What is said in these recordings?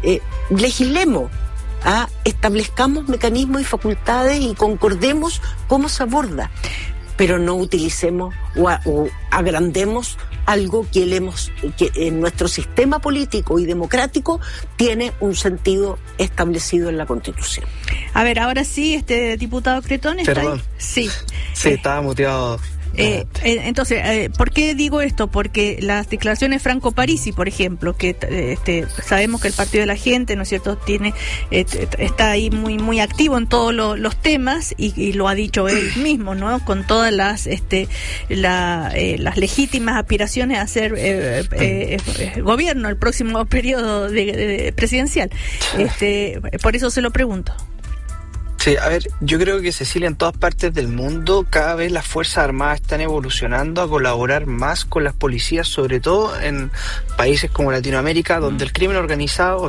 legislemos, establezcamos mecanismos y facultades y concordemos cómo se aborda, pero no utilicemos o agrandemos algo que en nuestro sistema político y democrático tiene un sentido establecido en la Constitución. A ver, ahora sí, diputado Cretón, ¿está Perdón. ahí? Sí. Sí, estaba muteado. Entonces, ¿por qué digo esto? Porque las declaraciones Franco Parisi, por ejemplo, que sabemos que el Partido de la Gente, ¿no es cierto?, está ahí muy activo en todos los temas y lo ha dicho él mismo, ¿no?, con todas las legítimas aspiraciones a ser gobierno el próximo periodo presidencial. Por eso se lo pregunto. Sí, a ver, yo creo que, Cecilia, en todas partes del mundo cada vez las Fuerzas Armadas están evolucionando a colaborar más con las policías, sobre todo en países como Latinoamérica, donde el crimen organizado,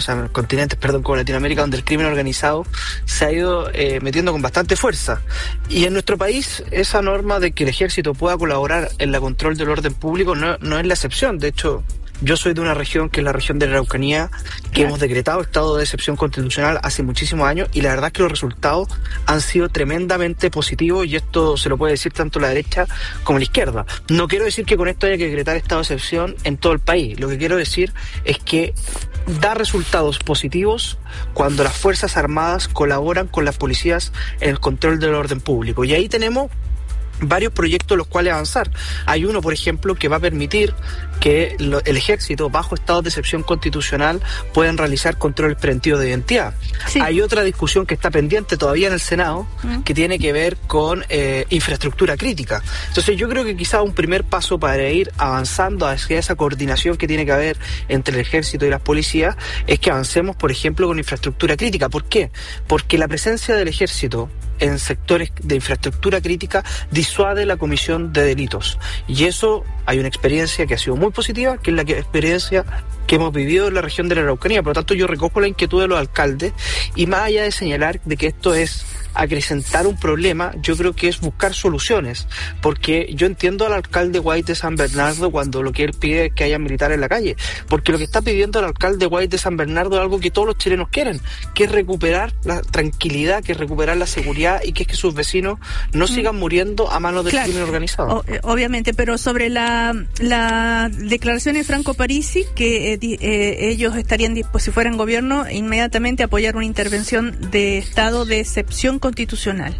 como Latinoamérica, donde el crimen organizado se ha ido metiendo con bastante fuerza. Y en nuestro país, esa norma de que el ejército pueda colaborar en la control del orden público no es la excepción. De hecho, yo soy de una región que es la región de la Araucanía, que hemos decretado estado de excepción constitucional hace muchísimos años, y la verdad es que los resultados han sido tremendamente positivos, y esto se lo puede decir tanto la derecha como la izquierda. No quiero decir que con esto haya que decretar estado de excepción en todo el país. Lo que quiero decir es que da resultados positivos cuando las Fuerzas Armadas colaboran con las policías en el control del orden público. Y ahí tenemos varios proyectos los cuales avanzar. Hay uno, por ejemplo, que va a permitir que el ejército, bajo estados de excepción constitucional, puedan realizar controles preventivos de identidad. Sí. Hay otra discusión que está pendiente todavía en el Senado, que tiene que ver con infraestructura crítica. Entonces yo creo que quizá un primer paso para ir avanzando hacia esa coordinación que tiene que haber entre el ejército y las policías es que avancemos, por ejemplo, con infraestructura crítica. ¿Por qué? Porque la presencia del ejército en sectores de infraestructura crítica disuade la comisión de delitos. Y eso, hay una experiencia que ha sido muy positiva, que es la experiencia que hemos vivido en la región de la Araucanía. Por lo tanto, yo recojo la inquietud de los alcaldes, y más allá de señalar de que esto es acrecentar un problema, yo creo que es buscar soluciones, porque yo entiendo al alcalde White de San Bernardo cuando lo que él pide es que haya militares en la calle, porque lo que está pidiendo el alcalde White de San Bernardo es algo que todos los chilenos quieren, que es recuperar la tranquilidad, que es recuperar la seguridad, y que es que sus vecinos no sigan muriendo a manos del crimen organizado. Obviamente, pero sobre la declaración de Franco Parisi, que ellos estarían, si fueran gobierno, inmediatamente apoyar una intervención de estado de excepción constitucional.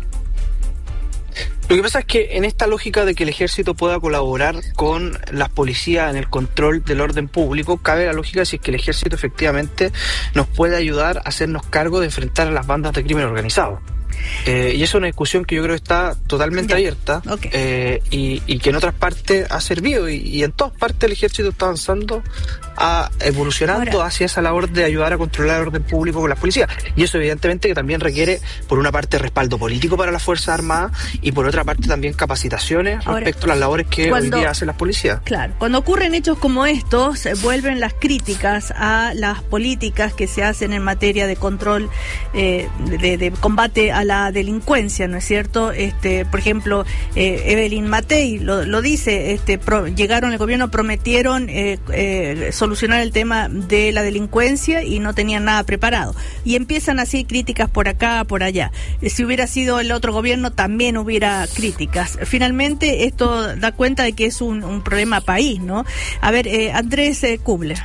Lo que pasa es que en esta lógica de que el ejército pueda colaborar con las policías en el control del orden público, cabe la lógica si es que el ejército efectivamente nos puede ayudar a hacernos cargo de enfrentar a las bandas de crimen organizado. Y eso es una discusión que yo creo que está totalmente abierta, y que en otras partes ha servido, y en todas partes el ejército está avanzando, evolucionando hacia esa labor de ayudar a controlar el orden público con las policías. Y eso evidentemente que también requiere, por una parte, respaldo político para las Fuerzas Armadas, y por otra parte también capacitaciones respecto a las labores que hoy día hacen las policías. Claro, cuando ocurren hechos como estos, vuelven las críticas a las políticas que se hacen en materia de control, de combate a la delincuencia, ¿no es cierto? Por ejemplo, Evelyn Matei lo dice, llegaron al gobierno, prometieron solucionar el tema de la delincuencia y no tenían nada preparado. Y empiezan así críticas por acá, por allá. Si hubiera sido el otro gobierno, también hubiera críticas. Finalmente, esto da cuenta de que es un problema país, ¿no? A ver, Andrés Kubler.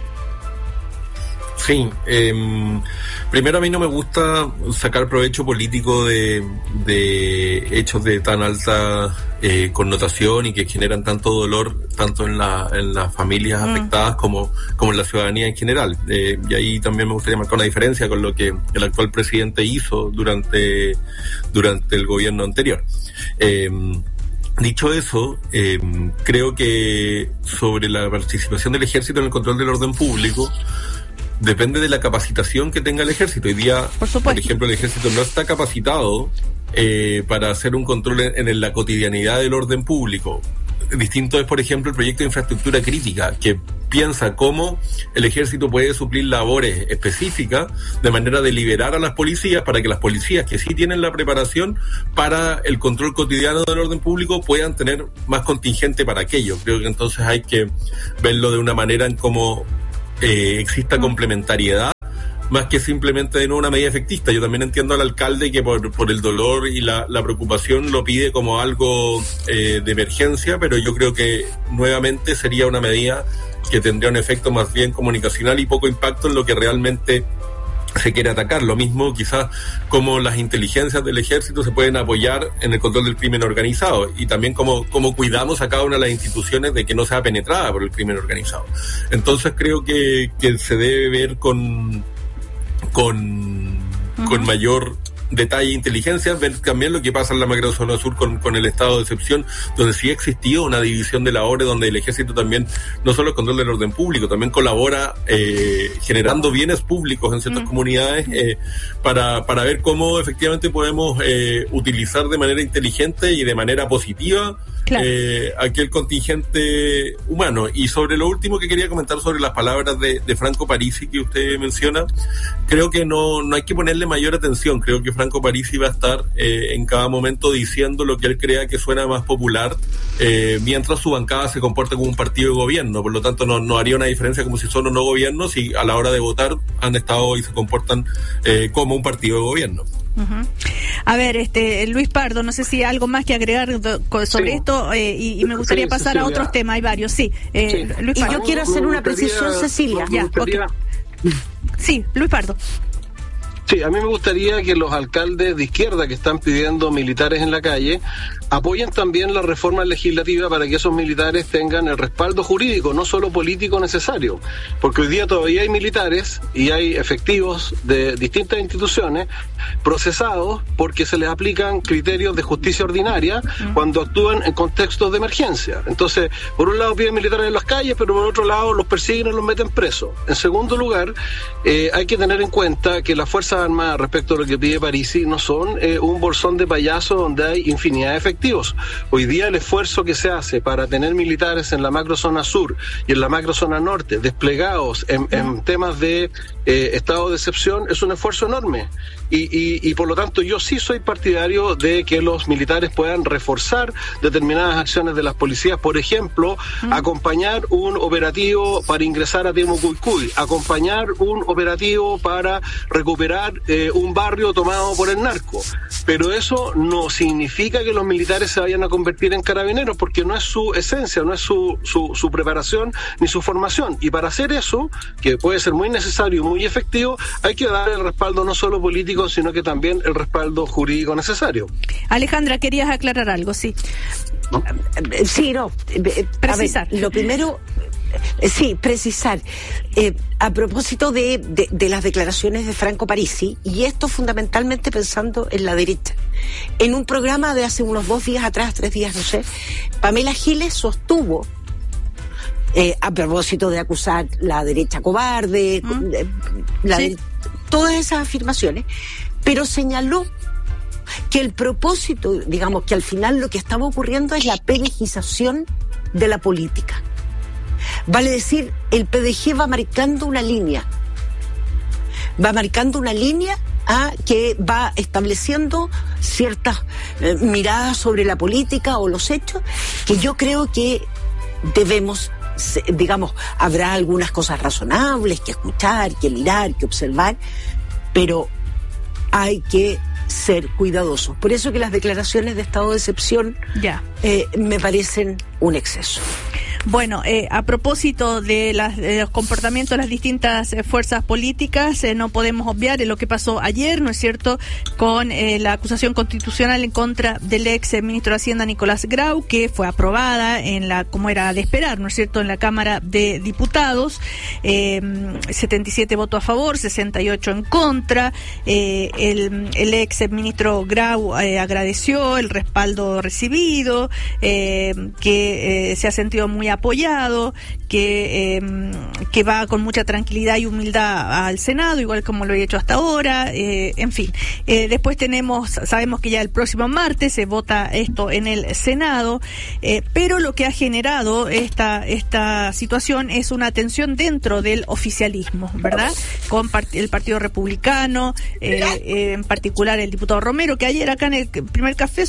Sí, primero a mí no me gusta sacar provecho político de hechos de tan alta connotación y que generan tanto dolor tanto en las familias afectadas como en la ciudadanía en general. Y ahí también me gustaría marcar una diferencia con lo que el actual presidente hizo durante el gobierno anterior. Dicho eso, creo que sobre la participación del ejército en el control del orden público depende de la capacitación que tenga el ejército. Hoy día, por ejemplo, el ejército no está capacitado para hacer un control en la cotidianidad del orden público. Distinto es, por ejemplo, el proyecto de infraestructura crítica, que piensa cómo el ejército puede suplir labores específicas de manera de liberar a las policías para que las policías que sí tienen la preparación para el control cotidiano del orden público puedan tener más contingente para aquello. Creo que entonces hay que verlo de una manera en cómo exista complementariedad más que simplemente de nuevo una medida efectista. Yo también entiendo al alcalde que por el dolor y la preocupación lo pide como algo de emergencia, pero yo creo que nuevamente sería una medida que tendría un efecto más bien comunicacional y poco impacto en lo que realmente se quiere atacar. Lo mismo quizás como las inteligencias del ejército se pueden apoyar en el control del crimen organizado, y también como cuidamos a cada una de las instituciones de que no sea penetrada por el crimen organizado. Entonces creo que se debe ver con mayor detalle e inteligencia, ver también lo que pasa en la macrozona sur con el estado de excepción, donde sí ha existido una división de labores, donde el ejército también no solo el control del orden público, también colabora generando bienes públicos en ciertas comunidades, para ver cómo efectivamente podemos utilizar de manera inteligente y de manera positiva aquel contingente humano. Y sobre lo último que quería comentar sobre las palabras de Franco Parisi que usted menciona, creo que no hay que ponerle mayor atención. Creo que Franco Parisi va a estar en cada momento diciendo lo que él crea que suena más popular, mientras su bancada se comporta como un partido de gobierno. Por lo tanto no haría una diferencia como si son o no gobiernos, si a la hora de votar han estado y se comportan como un partido de gobierno. A ver, Luis Pardo, no sé si hay algo más que agregar sobre esto, y me gustaría pasar a otros temas, hay varios, Luis Pardo. Y yo quiero hacer una precisión, Cecilia. Sí, Luis Pardo. Sí, a mí me gustaría que los alcaldes de izquierda que están pidiendo militares en la calle apoyen también la reforma legislativa para que esos militares tengan el respaldo jurídico, no solo político necesario, porque hoy día todavía hay militares y hay efectivos de distintas instituciones procesados porque se les aplican criterios de justicia ordinaria cuando actúan en contextos de emergencia. Entonces, por un lado piden militares en las calles, pero por otro lado los persiguen y los meten presos. En segundo lugar, hay que tener en cuenta que las Fuerzas Armadas, respecto a lo que pide Parisi, no son un bolsón de payasos donde hay infinidad de efectivos. Hoy día el esfuerzo que se hace para tener militares en la macrozona sur y en la macrozona norte desplegados en temas de estado de excepción es un esfuerzo enorme. Y por lo tanto yo sí soy partidario de que los militares puedan reforzar determinadas acciones de las policías, por ejemplo, acompañar un operativo para ingresar a Temucuicui, acompañar un operativo para recuperar un barrio tomado por el narco. Pero eso no significa que los militares se vayan a convertir en carabineros, porque no es su esencia, no es su preparación ni su formación. Y para hacer eso, que puede ser muy necesario y muy efectivo, hay que dar el respaldo no solo político, sino que también el respaldo jurídico necesario. Alejandra, querías aclarar algo, sí. ¿No? Sí, no. Precisar. A ver, lo primero, precisar. A propósito de las declaraciones de Franco Parisi, y esto fundamentalmente pensando en la derecha. En un programa de hace unos 2 días atrás, 3 días, no sé, Pamela Giles sostuvo, a propósito de acusar la derecha cobarde, todas esas afirmaciones, pero señaló que el propósito, digamos, que al final lo que estaba ocurriendo es la PDGización de la política. Vale decir, el PDG va marcando una línea que va estableciendo ciertas miradas sobre la política o los hechos, que yo creo que debemos, digamos, habrá algunas cosas razonables que escuchar, que mirar, que observar, pero hay que ser cuidadosos. Por eso que las declaraciones de estado de excepción me parecen un exceso. Bueno, a propósito de los comportamientos de las distintas fuerzas políticas, no podemos obviar lo que pasó ayer, ¿no es cierto?, con la acusación constitucional en contra del ex ministro de Hacienda Nicolás Grau, que fue aprobada como era de esperar, ¿no es cierto?, en la Cámara de Diputados, 77 votos a favor, 68 en contra. El ex ministro Grau agradeció el respaldo recibido, que se ha sentido muy apoyado, que va con mucha tranquilidad y humildad al Senado, igual como lo he hecho hasta ahora, en fin. Después sabemos que ya el próximo martes se vota esto en el Senado, pero lo que ha generado esta situación es una tensión dentro del oficialismo, ¿verdad? Con el Partido Republicano, en particular el diputado Romero, que ayer acá en el primer café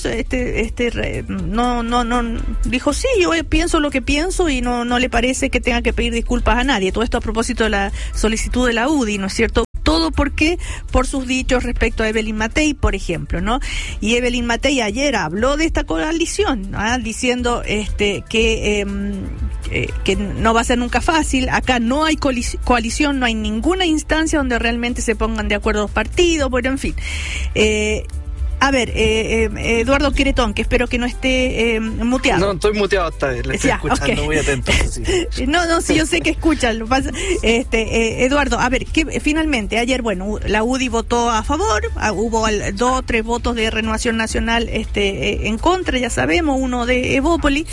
no dijo, sí, yo pienso lo que pienso y no le parece que tenga que pedir disculpas a nadie. Todo esto a propósito de la solicitud de la UDI, ¿no es cierto? todo porque por sus dichos respecto a Evelyn Matei, por ejemplo, ¿no? Y Evelyn Matei ayer habló de esta coalición, ¿no? Diciendo que no va a ser nunca fácil. Acá no hay coalición, no hay ninguna instancia donde realmente se pongan de acuerdo los partidos, bueno, en fin. A ver, Eduardo Queretón, que espero que no esté muteado. No, estoy muteado esta vez, le estoy escuchando muy atento. Sí. No, sí, yo sé que escuchan. Eduardo, a ver, que finalmente, ayer, bueno, la UDI votó a favor, hubo 2 o 3 votos de Renovación Nacional en contra, ya sabemos, uno de Evópoli,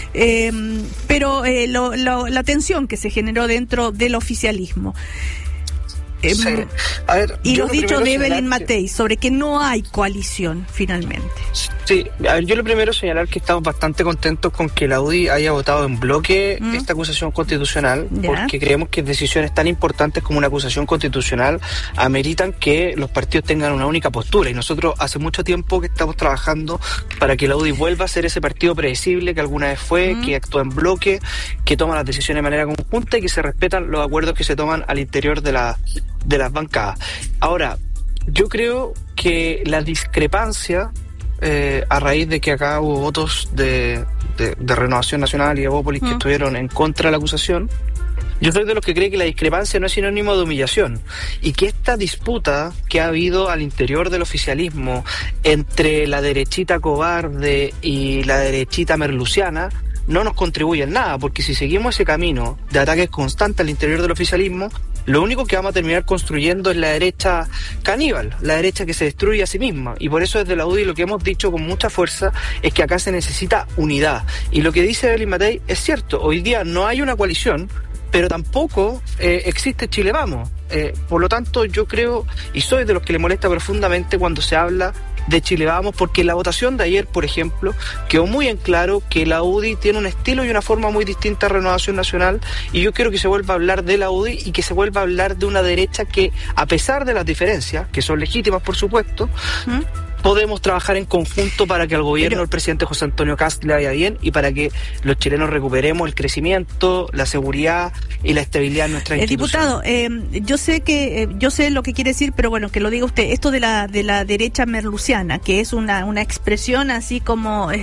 pero la tensión que se generó dentro del oficialismo. Sí. A ver, y los dichos de Evelyn Matei sobre que no hay coalición finalmente. Sí, a ver, yo lo primero señalar que estamos bastante contentos con que la UDI haya votado en bloque esta acusación constitucional, porque creemos que decisiones tan importantes como una acusación constitucional ameritan que los partidos tengan una única postura, y nosotros hace mucho tiempo que estamos trabajando para que la UDI vuelva a ser ese partido predecible que alguna vez fue, que actúa en bloque, que toma las decisiones de manera conjunta y que se respetan los acuerdos que se toman al interior de las bancadas. Ahora, yo creo que la discrepancia, a raíz de que acá hubo votos de Renovación Nacional y Evópolis que estuvieron en contra de la acusación, yo soy de los que cree que la discrepancia no es sinónimo de humillación, y que esta disputa que ha habido al interior del oficialismo entre la derechita cobarde y la derechita merluciana no nos contribuye en nada, porque si seguimos ese camino de ataques constantes al interior del oficialismo, lo único que vamos a terminar construyendo es la derecha caníbal, la derecha que se destruye a sí misma. Y por eso desde la UDI lo que hemos dicho con mucha fuerza es que acá se necesita unidad. Y lo que dice Evelyn Matei es cierto, hoy día no hay una coalición, pero tampoco existe Chile Vamos. Por lo tanto, yo creo, y soy de los que le molesta profundamente cuando se habla de Chile Vamos, porque en la votación de ayer, por ejemplo, quedó muy en claro que la UDI tiene un estilo y una forma muy distinta a Renovación Nacional, y yo quiero que se vuelva a hablar de la UDI y que se vuelva a hablar de una derecha que, a pesar de las diferencias, que son legítimas por supuesto, podemos trabajar en conjunto para que al gobierno del presidente José Antonio Kast le vaya bien y para que los chilenos recuperemos el crecimiento, la seguridad y la estabilidad en nuestra institución. Diputado, yo sé lo que quiere decir, pero bueno, que lo diga usted. Esto de la derecha merluciana, que es una expresión así como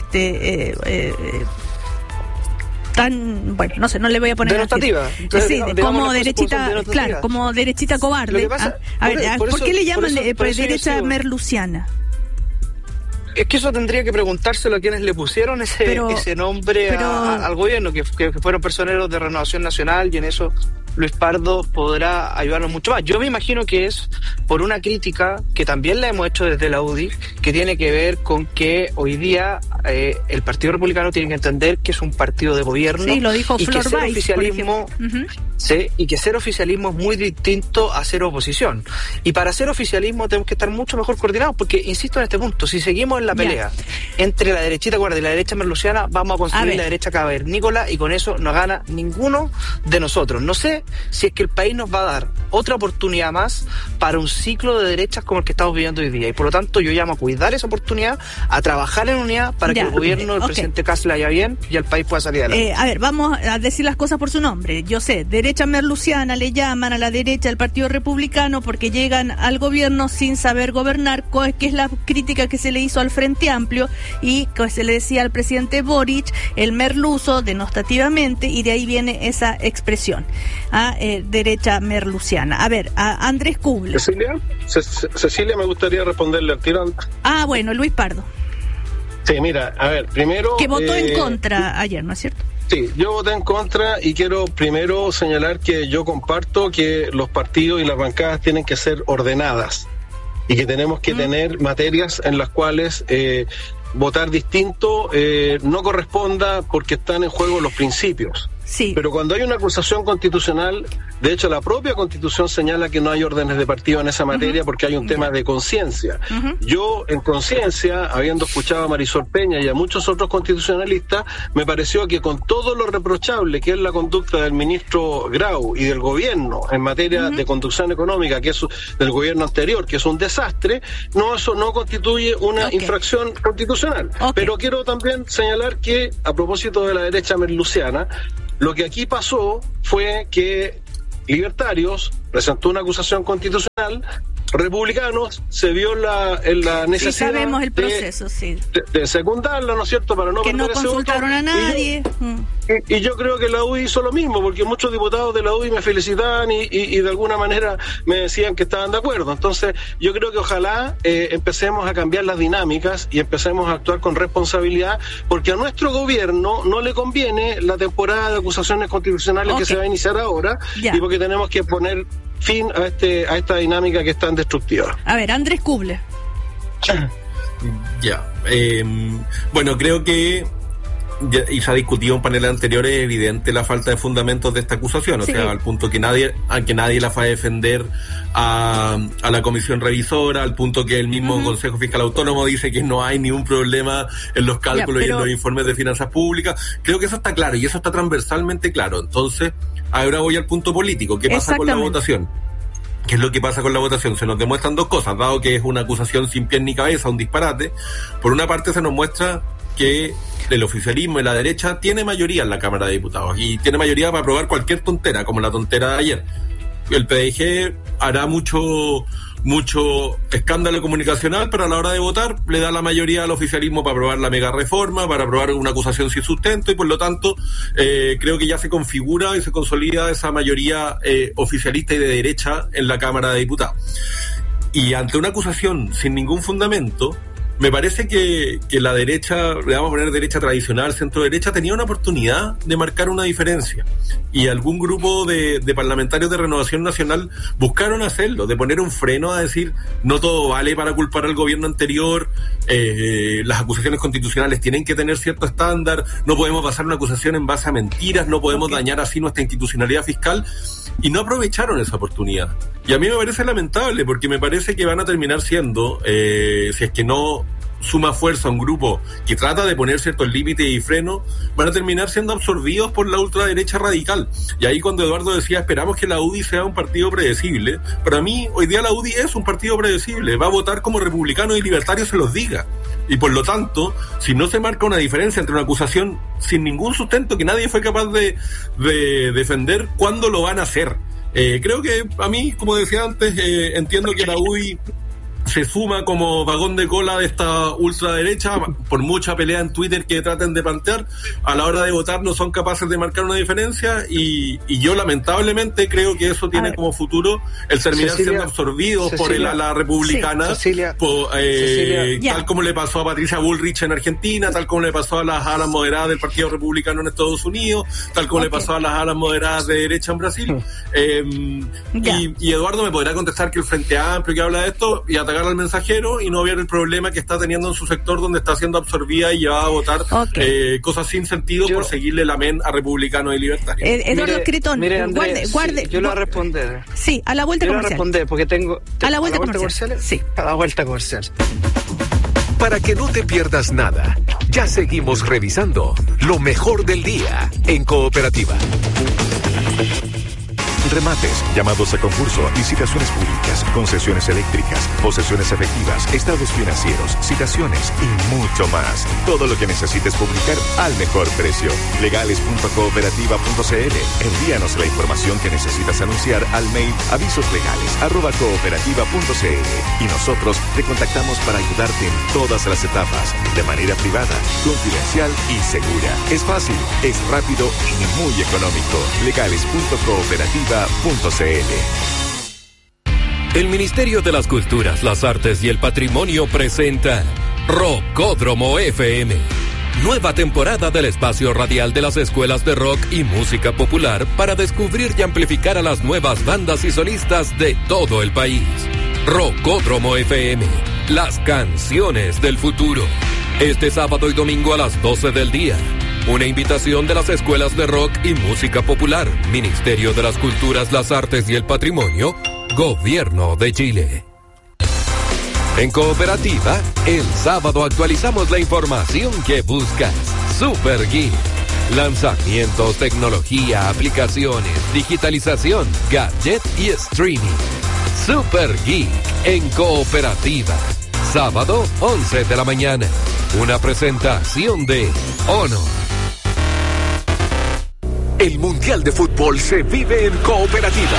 tan, bueno, no sé, no le voy a poner denotativa. Sí, como derechita, claro, como derechita cobarde. ¿Por qué le llaman derecha merluciana? Es que eso tendría que preguntárselo a quienes le pusieron ese nombre al gobierno, que fueron personeros de Renovación Nacional, y en eso Luis Pardo podrá ayudarnos mucho más. Yo me imagino que es por una crítica que también la hemos hecho desde la UDI, que tiene que ver con que hoy día el Partido Republicano tiene que entender que es un partido de gobierno. Sí, lo dijo Flor Weiss, oficialismo, sí, y que ser oficialismo es muy distinto a ser oposición. Y para ser oficialismo tenemos que estar mucho mejor coordinados, porque, insisto en este punto, si seguimos en la pelea entre la derechita guardia y la derecha merluciana, vamos a construir la derecha cavernícola, y con eso no gana ninguno de nosotros. No sé si es que el país nos va a dar otra oportunidad más para un ciclo de derechas como el que estamos viviendo hoy día, y por lo tanto yo llamo a cuidar esa oportunidad, a trabajar en unidad para que el gobierno del presidente Kast le vaya bien y el país pueda salir adelante. A ver, vamos a decir las cosas por su nombre. Yo sé, derecha merluciana le llaman a la derecha del Partido Republicano porque llegan al gobierno sin saber gobernar, que es la crítica que se le hizo al Frente Amplio y que se le decía al presidente Boric, el merluzo, denotativamente, y de ahí viene esa expresión, derecha merluciana. A ver, a Andrés Kubler. Cecilia, me gustaría responderle al tiro. Bueno, Luis Pardo. Sí, mira, a ver, primero... Que votó en contra ayer, ¿no es cierto? Sí, yo voté en contra, y quiero primero señalar que yo comparto que los partidos y las bancadas tienen que ser ordenadas y que tenemos que tener materias en las cuales votar distinto no corresponda, porque están en juego los principios. Sí. Pero cuando hay una acusación constitucional, de hecho la propia Constitución señala que no hay órdenes de partido en esa materia porque hay un tema de conciencia. Yo, en conciencia, habiendo escuchado a Marisol Peña y a muchos otros constitucionalistas, me pareció que con todo lo reprochable que es la conducta del ministro Grau y del gobierno en materia de conducción económica, que es del gobierno anterior, que es un desastre, eso no constituye una infracción constitucional. Pero quiero también señalar que, a propósito de la derecha merluciana, lo que aquí pasó fue que Libertarios presentó una acusación constitucional, Republicanos se vio en la necesidad. Sí, sabemos el proceso, de secundarla, ¿no es cierto?, para no que perder no ese consultaron voto. a nadie. Y yo creo que la UDI hizo lo mismo, porque muchos diputados de la UDI me felicitaban y de alguna manera me decían que estaban de acuerdo. Entonces, yo creo que ojalá empecemos a cambiar las dinámicas y empecemos a actuar con responsabilidad, porque a nuestro gobierno no le conviene la temporada de acusaciones constitucionales que se va a iniciar ahora, y porque tenemos que poner fin a esta dinámica que es tan destructiva. A ver, Andrés Kuble. Bueno, creo que y se ha discutido en paneles anteriores, es evidente la falta de fundamentos de esta acusación, o sea, al punto que nadie la fue a defender a la comisión revisora, al punto que el mismo Consejo Fiscal Autónomo dice que no hay ningún problema en los cálculos y en los informes de finanzas públicas. Creo que eso está claro y eso está transversalmente claro. Entonces, ahora voy al punto político. ¿Qué pasa con la votación? ¿Qué es lo que pasa con la votación? Se nos demuestran dos cosas, dado que es una acusación sin pies ni cabeza, un disparate. Por una parte se nos muestra que el oficialismo y la derecha tiene mayoría en la Cámara de Diputados y tiene mayoría para aprobar cualquier tontera, como la tontera de ayer. El PDG hará mucho escándalo comunicacional, pero a la hora de votar le da la mayoría al oficialismo para aprobar la mega reforma, para aprobar una acusación sin sustento, y por lo tanto creo que ya se configura y se consolida esa mayoría oficialista y de derecha en la Cámara de Diputados. Y ante una acusación sin ningún fundamento, me parece que la derecha, le vamos a poner derecha tradicional, centro derecha, tenía una oportunidad de marcar una diferencia. Y algún grupo de parlamentarios de Renovación Nacional buscaron hacerlo, de poner un freno a decir, no todo vale para culpar al gobierno anterior, las acusaciones constitucionales tienen que tener cierto estándar, no podemos basar una acusación en base a mentiras, no podemos dañar así nuestra institucionalidad fiscal, y no aprovecharon esa oportunidad. Y a mí me parece lamentable, porque me parece que van a terminar siendo, si es que no suma fuerza a un grupo que trata de poner ciertos límites y frenos, van a terminar siendo absorbidos por la ultraderecha radical. Y ahí cuando Eduardo decía, esperamos que la UDI sea un partido predecible, para mí hoy día la UDI es un partido predecible, va a votar como republicanos y libertarios se los diga. Y por lo tanto, si no se marca una diferencia entre una acusación sin ningún sustento que nadie fue capaz de defender, ¿cuándo lo van a hacer? Creo que a mí, como decía antes, entiendo que la UDI se suma como vagón de cola de esta ultraderecha, por mucha pelea en Twitter que traten de plantear, a la hora de votar no son capaces de marcar una diferencia, y yo lamentablemente creo que eso tiene como futuro el terminar siendo absorbidos por el ala republicana, tal como le pasó a Patricia Bullrich en Argentina, tal como le pasó a las alas moderadas del Partido Republicano en Estados Unidos, tal como le pasó a las alas moderadas de derecha en Brasil. Y Eduardo me podrá contestar que el Frente Amplio que habla de esto y atacar al Mensajero y no ver el problema que está teniendo en su sector, donde está siendo absorbida y llevada a votar cosas sin sentido por seguirle la men a republicanos y libertarios. Eduardo Cretón, guarde. Yo le voy a responder. Sí, a la vuelta comercial. Yo le voy a responder porque tengo a la vuelta comercial. Sí. A la vuelta comercial. Para que no te pierdas nada, ya seguimos revisando lo mejor del día en Cooperativa. Remates, llamados a concurso, licitaciones públicas, concesiones eléctricas, posesiones efectivas, estados financieros, citaciones y mucho más. Todo lo que necesites publicar al mejor precio. Legales.cooperativa.cl. Envíanos la información que necesitas anunciar al mail avisoslegales@cooperativa.cl y nosotros te contactamos para ayudarte en todas las etapas, de manera privada, confidencial y segura. Es fácil, es rápido y muy económico. Legales.cooperativa.cl. El Ministerio de las Culturas, las Artes y el Patrimonio presenta Rockódromo FM. Nueva temporada del espacio radial de las escuelas de rock y música popular para descubrir y amplificar a las nuevas bandas y solistas de todo el país. Rockódromo FM, las canciones del futuro. Este sábado y domingo a las 12 del día. Una invitación de las escuelas de rock y música popular, Ministerio de las Culturas, las Artes y el Patrimonio, Gobierno de Chile. En Cooperativa, el sábado actualizamos la información que buscas. Super Geek. Lanzamientos, tecnología, aplicaciones, digitalización, gadget y streaming. Super Geek en Cooperativa. Sábado, 11 de la mañana. Una presentación de Honor. El Mundial de Fútbol se vive en Cooperativa.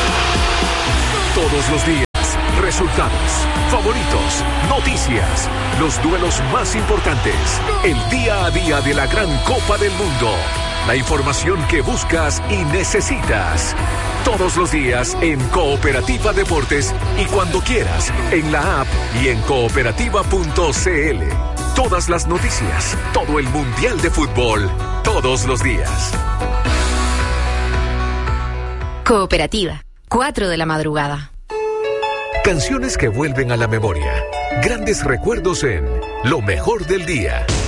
Todos los días, resultados, favoritos, noticias, los duelos más importantes, el día a día de la gran Copa del Mundo, la información que buscas y necesitas. Todos los días en Cooperativa Deportes y cuando quieras, en la app y en cooperativa.cl. Todas las noticias, todo el Mundial de Fútbol, todos los días. Cooperativa, 4 de la madrugada. Canciones que vuelven a la memoria. Grandes recuerdos en Lo Mejor del Día.